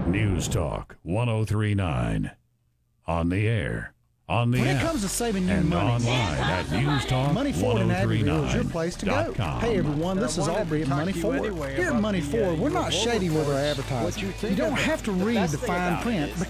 News Talk 1039. On the air, on the When app, it comes to saving you and money, online at Money Forward in Abbeville is your 1039.com. place to go. Hey everyone, this is Aubrey at Money Forward. Here at Money Forward, we're not shady with our advertising. You don't have to read the fine print